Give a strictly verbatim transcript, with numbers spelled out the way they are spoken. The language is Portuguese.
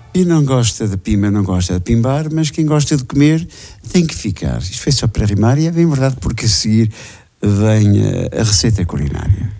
E não gosta de pima, não gosta de pimbar, mas quem gosta de comer tem que ficar. Isto foi só para rimar e é bem verdade, porque a seguir vem a, a receita culinária.